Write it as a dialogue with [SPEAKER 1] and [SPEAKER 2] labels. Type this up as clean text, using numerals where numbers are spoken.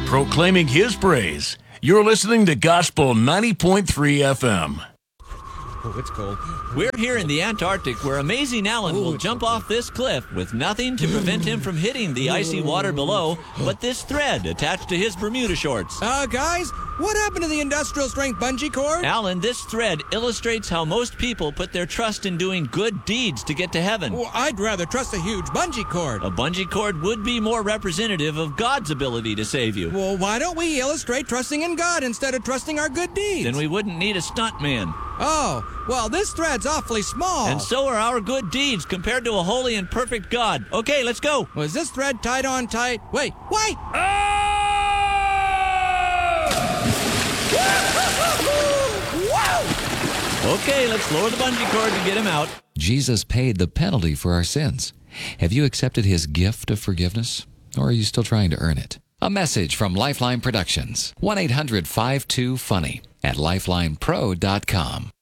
[SPEAKER 1] proclaiming His praise. You're listening to Gospel 90.3 FM.
[SPEAKER 2] Oh, it's cold.
[SPEAKER 3] We're here in the Antarctic where Amazing Alan will jump off this cliff with nothing to prevent him from hitting the icy water below but this thread attached to his Bermuda shorts.
[SPEAKER 2] Guys, what happened to the industrial strength bungee cord?
[SPEAKER 3] Alan, this thread illustrates how most people put their trust in doing good deeds to get to heaven.
[SPEAKER 2] Well, I'd rather trust a huge bungee cord.
[SPEAKER 3] A bungee cord would be more representative of God's ability to save you.
[SPEAKER 2] Well, why don't we illustrate trusting in God instead of trusting our good deeds?
[SPEAKER 3] Then we wouldn't need a stuntman.
[SPEAKER 2] Oh, well, this thread's awfully small.
[SPEAKER 3] And so are our good deeds compared to a holy and perfect God. Okay, let's go.
[SPEAKER 2] Was this thread tied on tight? Wait!
[SPEAKER 3] Okay, let's lower the bungee cord to get him out.
[SPEAKER 4] Jesus paid the penalty for our sins. Have you accepted His gift of forgiveness? Or are you still trying to earn it? A message from Lifeline Productions. 1-800-52-FUNNY at lifelinepro.com.